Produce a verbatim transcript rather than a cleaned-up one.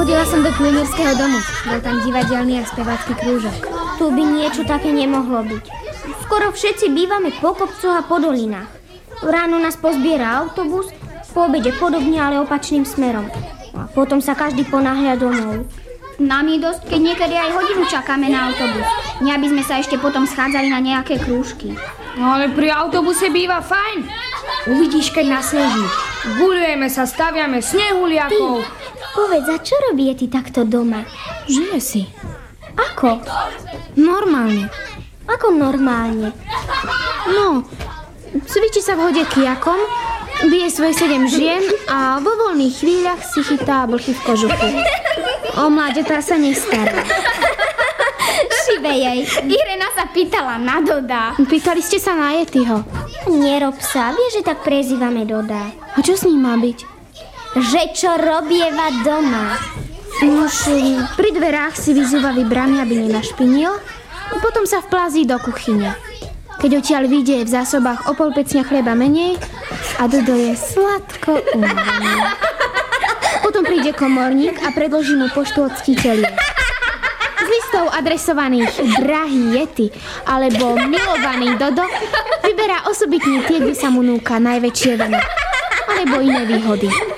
Chodila som do pionierského domu. Bol tam divadelný a spevácky krúžok. Tu by niečo také nemohlo byť. Skoro všetci bývame po kopcoch a po dolinách. Ráno nás pozbiera autobus, po obede podobne, ale opačným smerom. A potom sa každý ponáhľa domov. Nám je dosť, keď niekedy aj hodinu čakáme na autobus. Nie, aby sme sa ešte potom schádzali na nejaké krúžky. No ale pri autobuse býva fajn. Uvidíš, keď nasneží. Guľujeme sa, staviame snehuliakov. Povedz, a čo robí ty takto doma? Žije si. Ako? Normálne. Ako normálne? No, cvičí sa v hode kijakom, bije svoje sedem žien a vo voľných chvíľach si chytá blchy v kožuchu. O mláďatá sa nestará. Šibe jej. Irena sa pýtala na Doda. Pýtali ste sa na Yetiho. Nerob sa, vieš, že tak prezývame Doda. A čo s ním má byť? Že čo robieva doma. Už pri dverách si vyzúva vybrany, aby nenašpinil, a potom sa vplází do kuchyne. Keď odtiaľ vyjde v zásobách o pol pecňa chleba menej a Dodo je sladko unavený. Potom príde komorník a predloží mu poštu od ctiteľie. Z listov adresovaných drahý Yeti alebo milovaný Dodo vyberá osobitne tie, kde sa mu núka najväčšie veno alebo iné výhody.